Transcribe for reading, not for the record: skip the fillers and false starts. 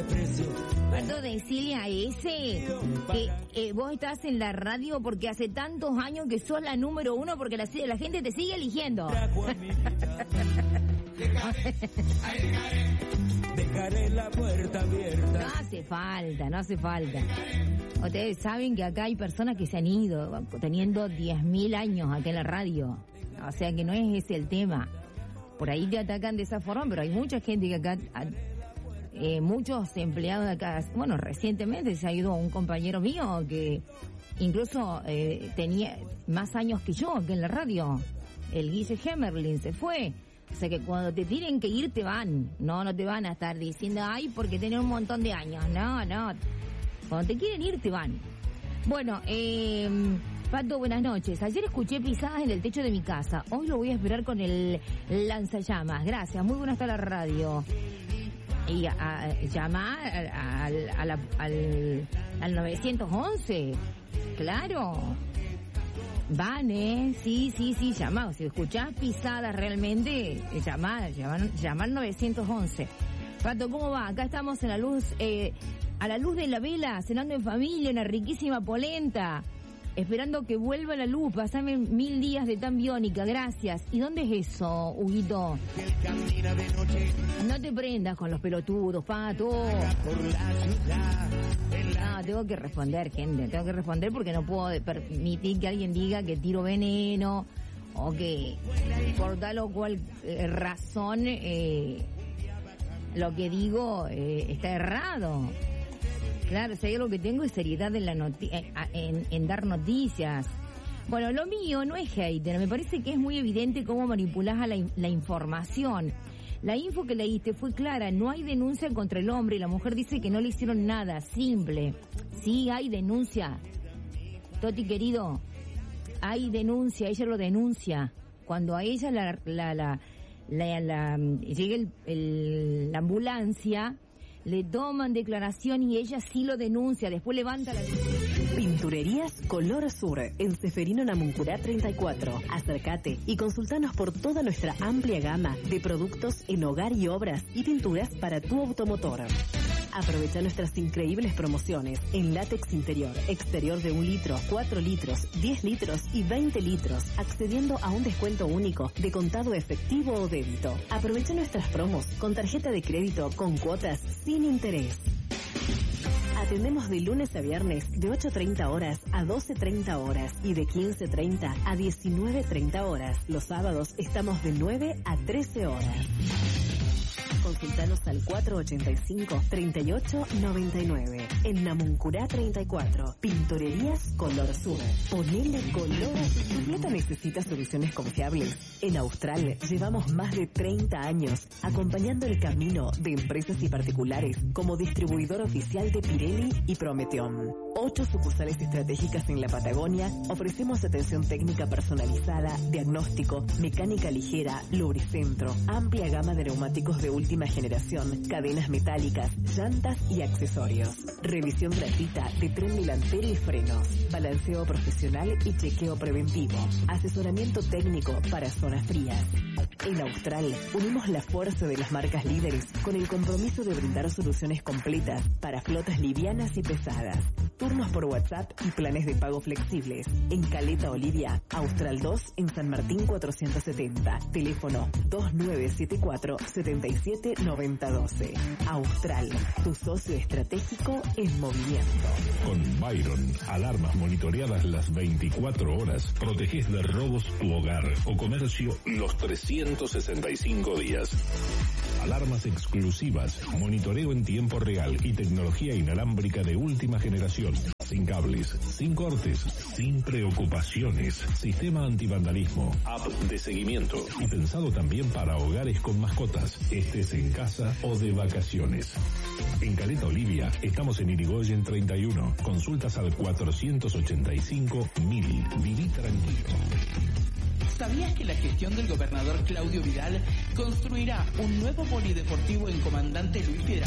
Pato, decirle a ese que vos estás en la radio porque hace tantos años que sos la número uno porque la gente te sigue eligiendo. Dejaré la puerta abierta. No hace falta. Ustedes saben que acá hay personas que se han ido teniendo 10.000 años acá en la radio. O sea que no es ese el tema. Por ahí te atacan de esa forma, pero hay mucha gente que acá, muchos empleados de acá, bueno, recientemente se ha ido un compañero mío que incluso tenía más años que yo acá en la radio. El Guille Hemerlin se fue. O sea que cuando te tienen que ir te van. No te van a estar diciendo, ay, porque tienen un montón de años. No. Cuando te quieren ir te van. Bueno, Pato, buenas noches. Ayer escuché pisadas en el techo de mi casa. Hoy lo voy a esperar con el lanzallamas. Gracias, muy buena está la radio. Y llamar al 911. Claro. Van, sí, llamá. Si escuchás pisadas realmente, llamá al 911. Pato, ¿cómo va? Acá estamos en la luz, a la luz de la vela, cenando en familia, una riquísima polenta. Esperando que vuelva la luz, pasame 1000 días de tan biónica, gracias. ¿Y dónde es eso, Huguito? No te prendas con los pelotudos, Pato. No, tengo que responder, gente, porque no puedo permitir que alguien diga que tiro veneno o que por tal o cual razón lo que digo está errado. Claro, si hay algo que tengo es seriedad en dar noticias. Bueno, lo mío no es hater, me parece que es muy evidente cómo manipulás a la información. La info que leíste fue clara, no hay denuncia contra el hombre y la mujer dice que no le hicieron nada, simple. Sí, hay denuncia. Toti querido, hay denuncia, ella lo denuncia. Cuando a ella llega la ambulancia, le toman declaración y ella sí lo denuncia, después levanta la... Pinturerías Color Sur, en Seferino Namuncurá 34. Acércate y consultanos por toda nuestra amplia gama de productos en hogar y obras y pinturas para tu automotor. Aprovecha nuestras increíbles promociones en látex interior, exterior de 1 litro, 4 litros, 10 litros y 20 litros, accediendo a un descuento único de contado efectivo o débito. Aprovecha nuestras promos con tarjeta de crédito con cuotas sin interés. Atendemos de lunes a viernes de 8:30 horas a 12:30 horas y de 15:30 a 19:30 horas. Los sábados estamos de 9 a 13 horas. Consultanos al 485-3899. En Namuncurá 34. Pinturerías Color Sur. Ponele color. ¿Tu flota necesita soluciones confiables? En Austral llevamos más de 30 años acompañando el camino de empresas y particulares como distribuidor oficial de Pirelli y Prometeon. 8 sucursales estratégicas en la Patagonia. Ofrecemos atención técnica personalizada, diagnóstico, mecánica ligera, lubricentro, amplia gama de neumáticos de última generación, cadenas metálicas, llantas y accesorios. Revisión gratuita de tren delantero y frenos, balanceo profesional y chequeo preventivo. Asesoramiento técnico para zonas frías. En Austral unimos la fuerza de las marcas líderes con el compromiso de brindar soluciones completas para flotas livianas y pesadas. Turnos por WhatsApp y planes de pago flexibles. En Caleta Olivia, Austral 2 en San Martín 470. Teléfono 2974-779012. Austral, tu socio estratégico en movimiento. Con Byron, alarmas monitoreadas las 24 horas. Protegés de robos tu hogar o comercio los 365 días. Alarmas exclusivas, monitoreo en tiempo real y tecnología inalámbrica de última generación. Sin cables, sin cortes, sin preocupaciones. Sistema antivandalismo, app de seguimiento y pensado también para hogares con mascotas, estés en casa o de vacaciones. En Caleta Olivia estamos en Irigoyen 31. Consultas al 485.000. Viví tranquilo. ¿Sabías que la gestión del gobernador Claudio Vidal construirá un nuevo polideportivo en Comandante Luis Piedra?